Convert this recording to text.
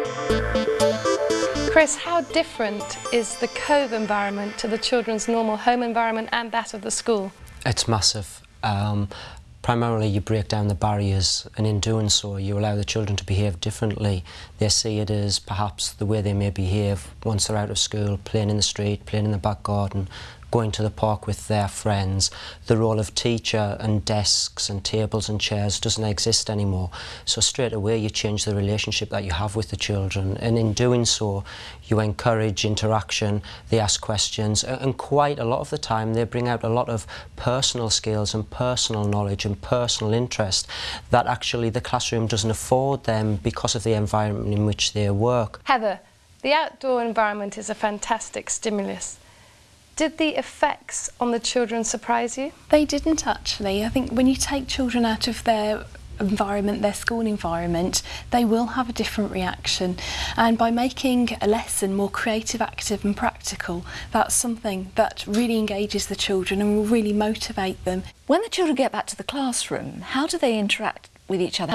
Chris, how different is the Cove environment to the children's normal home environment and that of the school? It's massive. Primarily you break down the barriers, and in doing so you allow the children to behave differently. They see it as perhaps the way they may behave once they're out of school, playing in the street, playing in the back garden, going to the park with their friends. The role of teacher and desks and tables and chairs doesn't exist anymore. So straight away you change the relationship that you have with the children, and in doing so you encourage interaction, they ask questions, and quite a lot of the time they bring out a lot of personal skills and personal knowledge and personal interest that actually the classroom doesn't afford them because of the environment in which they work. Heather, the outdoor environment is a fantastic stimulus. Did the effects on the children surprise you? They didn't actually. I think when you take children out of their environment, their school environment, they will have a different reaction. And by making a lesson more creative, active and practical, that's something that really engages the children and will really motivate them. When the children get back to the classroom, how do they interact with each other?